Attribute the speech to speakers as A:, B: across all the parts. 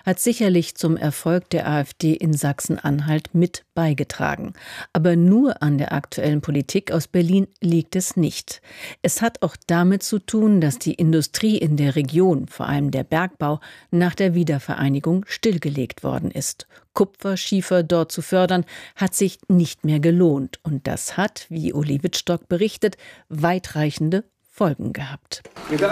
A: hat sicherlich zum Erfolg der AfD in Sachsen-Anhalt mit beigetragen. Aber nur an der aktuellen Politik aus Berlin liegt es nicht. Es hat auch damit zu tun, dass die Industrie in der Region, vor allem der Bergbau, nach der Wiedervereinigung stillgelegt worden ist. Kupferschiefer dort zu fördern, hat sich nicht mehr gelohnt. Und das hat, wie Uli Wittstock berichtet, weitreichende Folgen gehabt.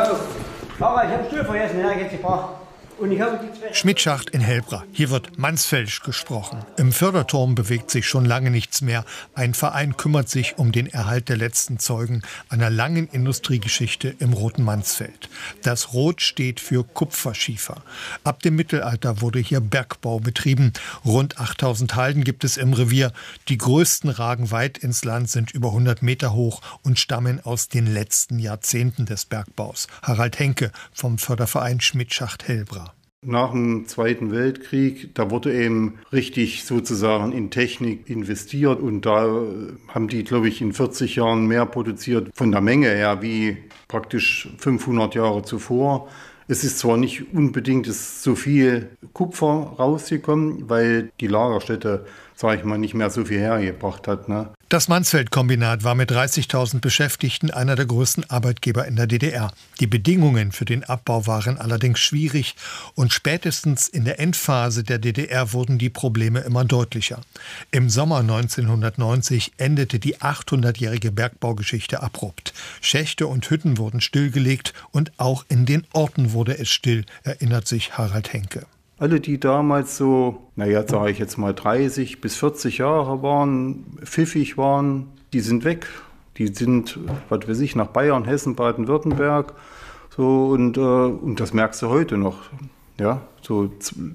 B: Schmidtschacht in Helbra. Hier wird Mansfelsch gesprochen. Im Förderturm bewegt sich schon lange nichts mehr. Ein Verein kümmert sich um den Erhalt der letzten Zeugen einer langen Industriegeschichte im Roten Mansfeld. Das Rot steht für Kupferschiefer. Ab dem Mittelalter wurde hier Bergbau betrieben. Rund 8000 Halden gibt es im Revier. Die größten ragen weit ins Land, sind über 100 Meter hoch und stammen aus den letzten Jahrzehnten des Bergbaus. Harald Henke vom Förderverein Schmidtschacht Helbra.
C: Nach dem Zweiten Weltkrieg, da wurde eben richtig sozusagen in Technik investiert und da haben die, glaube ich, in 40 Jahren mehr produziert von der Menge her wie praktisch 500 Jahre zuvor. Es ist zwar nicht unbedingt so viel Kupfer rausgekommen, weil die Lagerstätte, sage ich mal, nicht mehr so viel hergebracht hat, ne?
B: Das Mansfeld-Kombinat war mit 30.000 Beschäftigten einer der größten Arbeitgeber in der DDR. Die Bedingungen für den Abbau waren allerdings schwierig und spätestens in der Endphase der DDR wurden die Probleme immer deutlicher. Im Sommer 1990 endete die 800-jährige Bergbaugeschichte abrupt. Schächte und Hütten wurden stillgelegt und auch in den Orten wurde es still, erinnert sich Harald Henke.
C: Alle, die damals so, sage ich jetzt mal 30 bis 40 Jahre waren, pfiffig waren, die sind weg. Die sind, was weiß ich, nach Bayern, Hessen, Baden-Württemberg. So, und das merkst du heute noch. Ja, so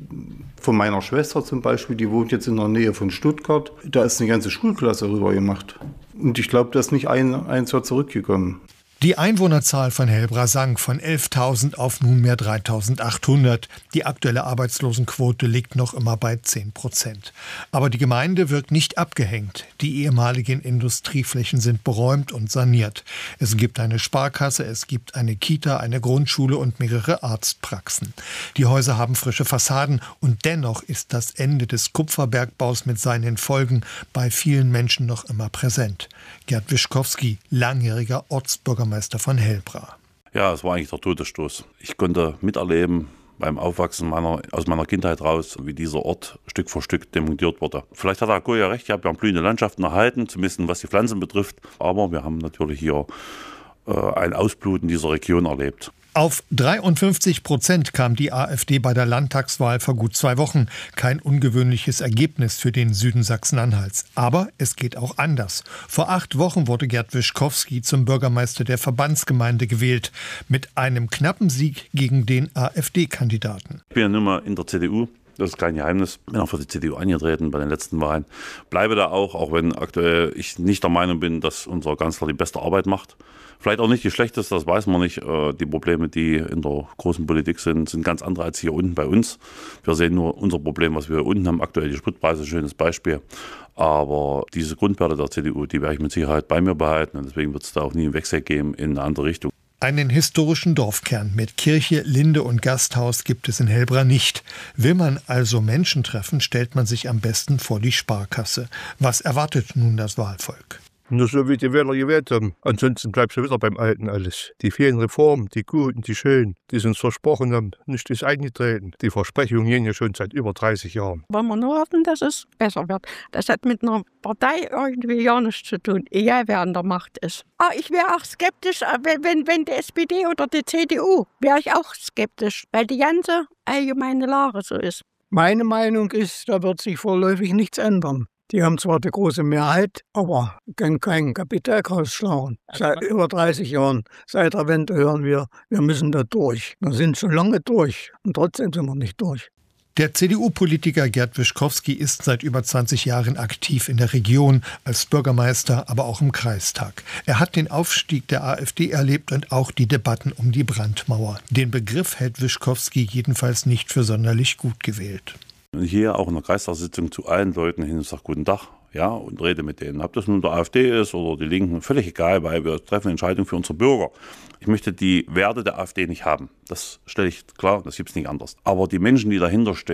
C: von meiner Schwester zum Beispiel, die wohnt jetzt in der Nähe von Stuttgart. Da ist eine ganze Schulklasse rüber gemacht. Und ich glaube, da ist nicht ein Jahr zurückgekommen.
B: Die Einwohnerzahl von Helbra sank von 11.000 auf nunmehr 3.800. Die aktuelle Arbeitslosenquote liegt noch immer bei 10%. Aber die Gemeinde wirkt nicht abgehängt. Die ehemaligen Industrieflächen sind beräumt und saniert. Es gibt eine Sparkasse, es gibt eine Kita, eine Grundschule und mehrere Arztpraxen. Die Häuser haben frische Fassaden und dennoch ist das Ende des Kupferbergbaus mit seinen Folgen bei vielen Menschen noch immer präsent. Gerd Wischkowski, langjähriger Ortsbürgermeister von Helbra.
D: Ja, es war eigentlich der Todesstoß. Ich konnte miterleben beim Aufwachsen aus meiner Kindheit raus, wie dieser Ort Stück für Stück demontiert wurde. Vielleicht hat Herr Kohl ja recht, wir haben blühende Landschaften erhalten, zumindest was die Pflanzen betrifft. Aber wir haben natürlich hier ein Ausbluten dieser Region erlebt.
B: Auf 53% kam die AfD bei der Landtagswahl vor gut 2 Wochen. Kein ungewöhnliches Ergebnis für den Süden Sachsen-Anhalts. Aber es geht auch anders. Vor 8 Wochen wurde Gerd Wischkowski zum Bürgermeister der Verbandsgemeinde gewählt. Mit einem knappen Sieg gegen den AfD-Kandidaten.
D: Ich bin ja nun mal in der CDU. Das ist kein Geheimnis. Bin auch für die CDU angetreten bei den letzten Wahlen. Bleibe da auch wenn aktuell ich nicht der Meinung bin, dass unser Kanzler die beste Arbeit macht. Vielleicht auch nicht die schlechteste, das weiß man nicht. Die Probleme, die in der großen Politik sind ganz andere als hier unten bei uns. Wir sehen nur unser Problem, was wir hier unten haben. Aktuell die Spritpreise, schönes Beispiel. Aber diese Grundwerte der CDU, die werde ich mit Sicherheit bei mir behalten. Und deswegen wird es da auch nie einen Wechsel geben in eine andere Richtung.
B: Einen historischen Dorfkern mit Kirche, Linde und Gasthaus gibt es in Helbra nicht. Will man also Menschen treffen, stellt man sich am besten vor die Sparkasse. Was erwartet nun das Wahlvolk?
E: Nur so wie die Wähler gewählt haben. Ansonsten bleibt schon wieder beim Alten alles. Die vielen Reformen, die guten, die schönen, die sie uns versprochen haben, nicht ist eingetreten. Die Versprechungen gehen ja schon seit über 30 Jahren.
F: Wollen wir nur hoffen, dass es besser wird. Das hat mit einer Partei irgendwie gar nichts zu tun, egal wer an der Macht ist. Ich wäre auch skeptisch, wenn die SPD oder die CDU, wäre ich auch skeptisch, weil die ganze allgemeine Lage so ist.
G: Meine Meinung ist, da wird sich vorläufig nichts ändern. Die haben zwar die große Mehrheit, aber können keinen Kapitalkraus schlagen. Seit über 30 Jahren, seit der Wende hören wir müssen da durch. Wir sind schon lange durch und trotzdem sind wir nicht durch.
B: Der CDU-Politiker Gerd Wischkowski ist seit über 20 Jahren aktiv in der Region, als Bürgermeister, aber auch im Kreistag. Er hat den Aufstieg der AfD erlebt und auch die Debatten um die Brandmauer. Den Begriff hält Wischkowski jedenfalls nicht für sonderlich gut gewählt.
D: Und hier auch in der Kreistagssitzung zu allen Leuten hin und sage guten Tag, ja, und rede mit denen. Ob das nun der AfD ist oder die Linken, völlig egal, weil wir treffen Entscheidungen für unsere Bürger. Ich möchte die Werte der AfD nicht haben. Das stelle ich klar, das gibt es nicht anders. Aber die Menschen, die dahinter stehen,